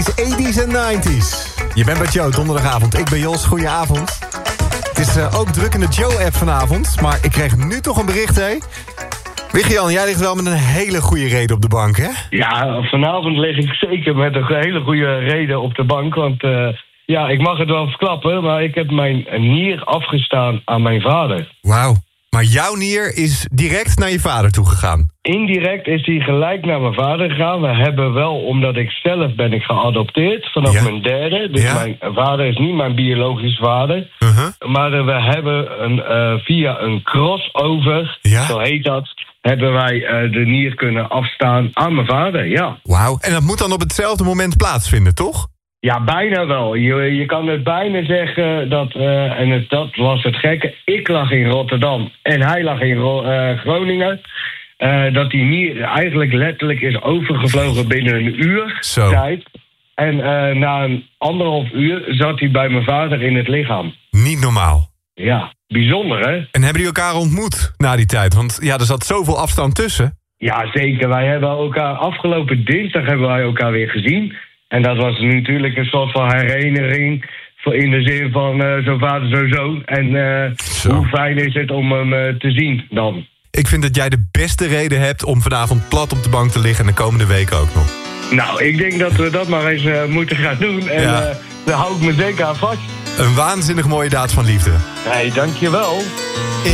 80s en 90s. Je bent bij Joe, donderdagavond. Ik ben Jos, goedenavond. Het is ook druk in de Joe-app vanavond. Maar ik kreeg nu toch een bericht, hé. Wichian, jij ligt wel met een hele goede reden op de bank, hè? Ja, vanavond lig ik zeker met een hele goede reden op de bank. Want ik mag het wel verklappen, maar ik heb mijn nier afgestaan aan mijn vader. Wauw. Maar jouw nier is direct naar je vader toegegaan? Indirect is hij gelijk naar mijn vader gegaan. We hebben wel, omdat ik zelf ben geadopteerd vanaf mijn derde. Dus mijn vader is niet mijn biologisch vader. Maar we hebben via een crossover, zo heet dat, hebben wij de nier kunnen afstaan aan mijn vader, ja. Wauw. En dat moet dan op hetzelfde moment plaatsvinden, toch? Ja, bijna wel. Je kan het bijna zeggen dat, dat was het gekke, ik lag in Rotterdam en hij lag in Groningen. Dat die nier eigenlijk letterlijk is overgevlogen binnen een uur tijd. En na een 1,5 uur zat hij bij mijn vader in het lichaam. Niet normaal. Ja, bijzonder, hè? En hebben jullie elkaar ontmoet na die tijd? Want ja, er zat zoveel afstand tussen. Ja, zeker. Wij hebben elkaar afgelopen dinsdag hebben wij elkaar weer gezien. En dat was natuurlijk een soort van herinnering. In de zin van zo vader, zo zoon. En hoe fijn is het om hem te zien dan? Ik vind dat jij de beste reden hebt om vanavond plat op de bank te liggen en de komende weken ook nog. Nou, ik denk dat we dat maar eens moeten gaan doen. En daar hou ik me zeker aan vast. Een waanzinnig mooie daad van liefde. Hey, dankjewel.